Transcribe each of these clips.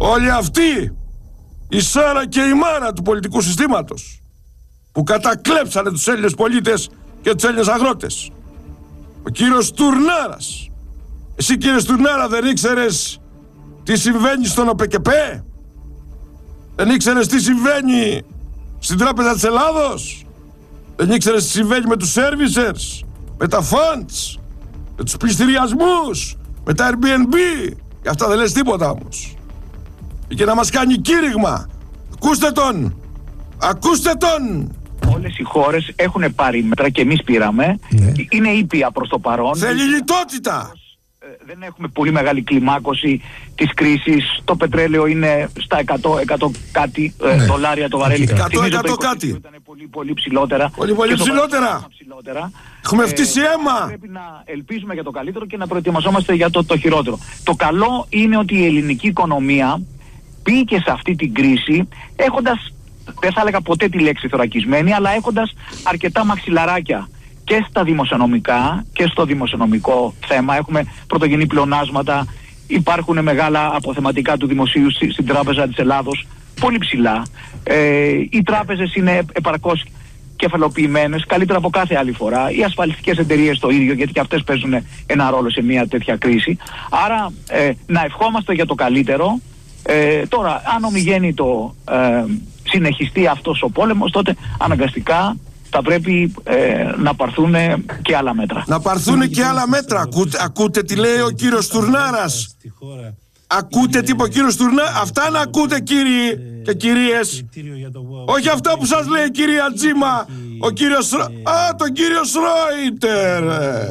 Όλοι αυτοί, η Σάρα και η Μάρα του πολιτικού συστήματος, που κατακλέψανε τους Έλληνες πολίτες και τους Έλληνες αγρότες. Ο κύριος Τουρνάρας. Εσύ, κύριε Τουρνάρα, δεν ήξερες τι συμβαίνει στον ΟΠΕΚΕΠΕ? Δεν ήξερες τι συμβαίνει στην Τράπεζα της Ελλάδος? Δεν ήξερες τι συμβαίνει με τους servicers, με τα funds, με τους πληστηριασμούς, με τα Airbnb? Γι' αυτά δεν λες τίποτα όμως. Και να μας κάνει κήρυγμα. Ακούστε τον! Ακούστε τον! Όλες οι χώρες έχουν πάρει μέτρα και εμείς πήραμε. Ναι. Είναι ήπια προς το παρόν. Θέλει λιτότητα! Δεν έχουμε πολύ μεγάλη κλιμάκωση της κρίσης. Το πετρέλαιο είναι στα 100 κάτι δολάρια το βαρέλι. 100 κάτι. Ήταν πολύ ψηλότερα. Πολύ ψηλότερα. Έχουμε φτύσει αίμα. Πρέπει να ελπίζουμε για το καλύτερο και να προετοιμαζόμαστε για το χειρότερο. Το καλό είναι ότι η ελληνική οικονομία μπήκε σε αυτή την κρίση έχοντας, δεν θα έλεγα ποτέ τη λέξη θωρακισμένη, αλλά έχοντας αρκετά μαξιλαράκια και στα δημοσιονομικά και στο δημοσιονομικό θέμα. Έχουμε πρωτογενή πλεονάσματα, υπάρχουν μεγάλα αποθεματικά του δημοσίου στην Τράπεζα της Ελλάδος, πολύ ψηλά. Οι τράπεζες είναι επαρκώς κεφαλοποιημένες, καλύτερα από κάθε άλλη φορά. Οι ασφαλιστικές εταιρείες το ίδιο, γιατί και αυτές παίζουν ένα ρόλο σε μια τέτοια κρίση. Άρα να ευχόμαστε για το καλύτερο. Τώρα, αν ομιγέννητο συνεχιστεί αυτός ο πόλεμος, τότε αναγκαστικά θα πρέπει να πάρθουν και άλλα μέτρα. Να πάρθουν και άλλα μέτρα. Ακούτε τι λέει ο κύριος Τουρνάρας? Ακούτε τι είπε ο κύριος Τουρνάρας? Αυτά να ακούτε, κύριοι και κυρίες. Όχι αυτά που σας λέει η κυρία Τζίμα, ο κύριος... τον κύριο Σρόιτερ.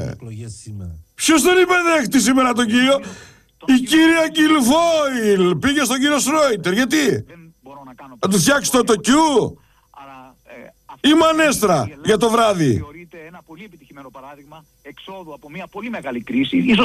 Ποιος τον υπεδέχτη σήμερα τον κύριο? Η κυρία Γκιλφόιλ πήγε στον κύριο Σρόιτερ. Γιατί? Να του φτιάξει το Q ή μανέστρα για το βράδυ? Θεωρείται ένα πολύ επιτυχημένο παράδειγμα εξόδου από μια πολύ μεγάλη κρίση.